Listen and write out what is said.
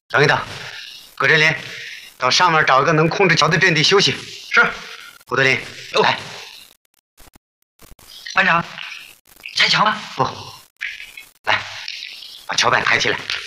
等一等，葛振林，到上面找一个能控制桥的阵地休息。 是。 胡德林，来。 班长，拆墙吧。 不，来，把桥板抬起来。